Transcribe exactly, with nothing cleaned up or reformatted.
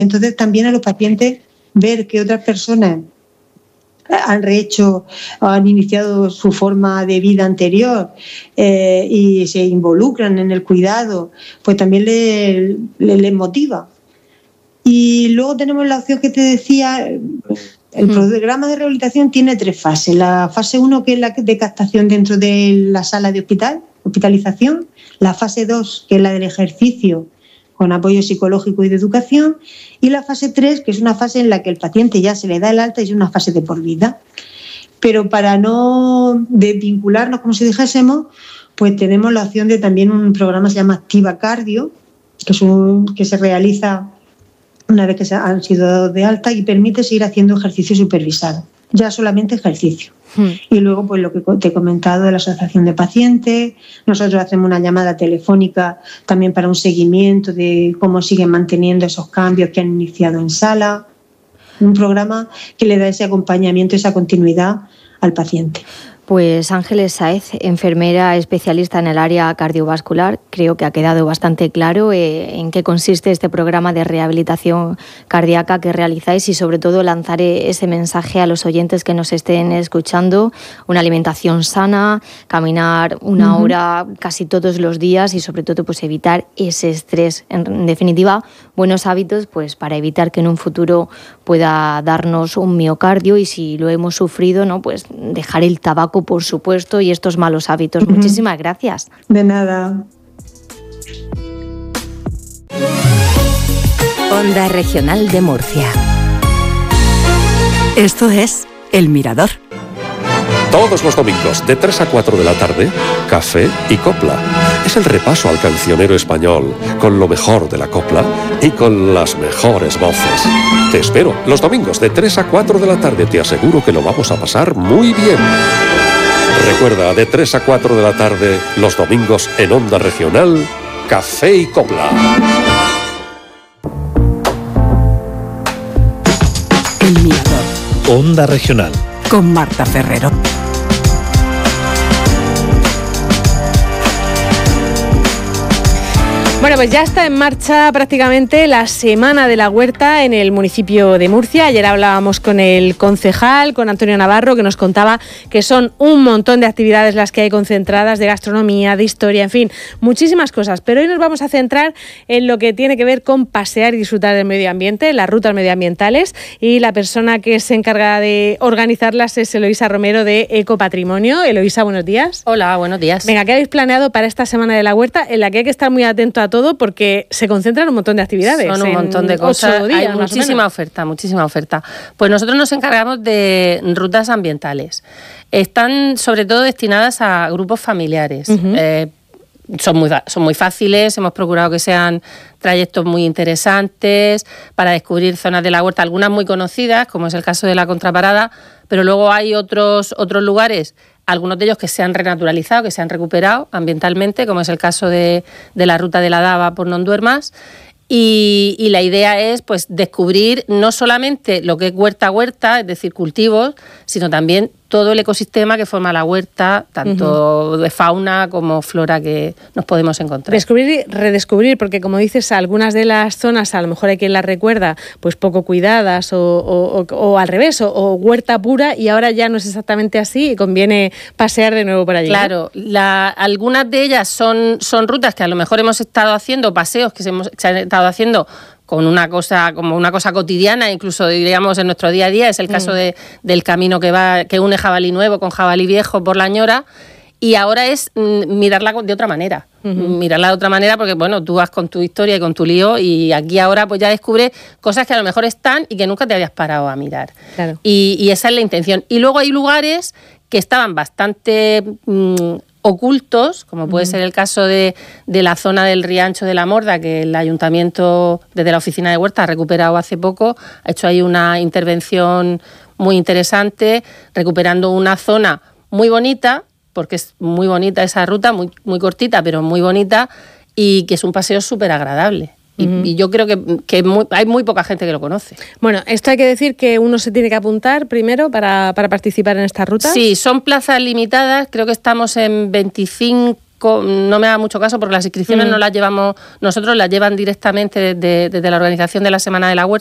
Entonces también a los pacientes ver que otras personas han rehecho, han iniciado su forma de vida anterior eh, y se involucran en el cuidado, pues también les le, le motiva. Y luego tenemos la opción que te decía, el programa de rehabilitación tiene tres fases. La fase uno, que es la de captación dentro de la sala de hospital, hospitalización. La fase dos, que es la del ejercicio con apoyo psicológico y de educación, y la fase tres, que es una fase en la que el paciente ya se le da el alta y es una fase de por vida. Pero para no desvincularnos, como si dijésemos, pues tenemos la opción de también un programa que se llama Activa Cardio, que, es un, que se realiza una vez que se han sido dados de alta y permite seguir haciendo ejercicio supervisado, ya solamente ejercicio. Hmm. Y luego, pues lo que te he comentado de la asociación de pacientes, nosotros hacemos una llamada telefónica también para un seguimiento de cómo siguen manteniendo esos cambios que han iniciado en sala, un programa que le da ese acompañamiento, esa continuidad al paciente. Pues Ángeles Sáez, enfermera especialista en el área cardiovascular, creo que ha quedado bastante claro eh, en qué consiste este programa de rehabilitación cardíaca que realizáis y sobre todo lanzar ese mensaje a los oyentes que nos estén escuchando, una alimentación sana, caminar una uh-huh. hora casi todos los días y sobre todo pues evitar ese estrés. En definitiva, buenos hábitos pues para evitar que en un futuro pueda darnos un miocardio y si lo hemos sufrido, ¿no? Pues dejar el tabaco, por supuesto, y estos malos hábitos. Uh-huh. Muchísimas gracias. De nada. Onda Regional de Murcia. Esto es El Mirador. Todos los domingos, de tres a cuatro de la tarde, Café y Copla. Es el repaso al cancionero español, con lo mejor de la copla y con las mejores voces. Te espero, los domingos, de tres a cuatro de la tarde. Te aseguro que lo vamos a pasar muy bien. Recuerda, de tres a cuatro de la tarde, los domingos en Onda Regional, Café y Copla. El Mirador. Onda Regional. Con Marta Ferrero. Bueno, pues ya está en marcha prácticamente la Semana de la Huerta en el municipio de Murcia. Ayer hablábamos con el concejal, con Antonio Navarro, que nos contaba que son un montón de actividades las que hay concentradas, de gastronomía, de historia, en fin, muchísimas cosas. Pero hoy nos vamos a centrar en lo que tiene que ver con pasear y disfrutar del medio ambiente, las rutas medioambientales, y la persona que se encarga de organizarlas es Eloísa Romero de Ecopatrimonio. Eloísa, buenos días. Hola, buenos días. Venga, ¿qué habéis planeado para esta Semana de la Huerta, en la que hay que estar muy atento a todo porque se concentran un montón de actividades? Son un montón de cosas, días, hay muchísima oferta, muchísima oferta. Pues nosotros nos encargamos de rutas ambientales. Están sobre todo destinadas a grupos familiares. Uh-huh. Eh, son muy, son muy fáciles, hemos procurado que sean trayectos muy interesantes para descubrir zonas de la huerta, algunas muy conocidas, como es el caso de la Contraparada, pero luego hay otros, otros lugares, algunos de ellos que se han renaturalizado, que se han recuperado ambientalmente, como es el caso de, de la ruta de la Dava por Nonduermas. Y, y la idea es pues descubrir no solamente lo que es huerta-huerta, es decir, cultivos, sino también todo el ecosistema que forma la huerta, tanto uh-huh. de fauna como flora que nos podemos encontrar. Descubrir y redescubrir, porque como dices, algunas de las zonas a lo mejor hay quien las recuerda pues poco cuidadas o, o, o, o al revés, o, o huerta pura, y ahora ya no es exactamente así y conviene pasear de nuevo por allí. Claro, ¿no? la, algunas de ellas son, son rutas que a lo mejor hemos estado haciendo, paseos que se, hemos, se han estado haciendo con una cosa como una cosa cotidiana, incluso diríamos en nuestro día a día. Es el caso mm. de, del camino que va que une Jabalí Nuevo con Jabalí Viejo por la Ñora, y ahora es mm, mirarla de otra manera. Uh-huh. Mirarla de otra manera porque, bueno, tú vas con tu historia y con tu lío, y aquí ahora pues ya descubres cosas que a lo mejor están y que nunca te habías parado a mirar. Claro. Y, y esa es la intención. Y luego hay lugares que estaban bastante Mm, ocultos, como puede ser el caso de, de la zona del Riancho de la Morda, que el Ayuntamiento, desde la Oficina de Huerta, ha recuperado hace poco, ha hecho ahí una intervención muy interesante, recuperando una zona muy bonita, porque es muy bonita esa ruta, muy, muy cortita, pero muy bonita, y que es un paseo súper agradable. Y, uh-huh. y yo creo que, que muy, hay muy poca gente que lo conoce. Bueno, esto hay que decir que uno se tiene que apuntar primero para, para participar en esta ruta. Sí, son plazas limitadas, creo que estamos en veinticinco no me haga mucho caso porque las inscripciones mm. no las llevamos nosotros, las llevan directamente desde, desde la organización de la Semana de la Huerta.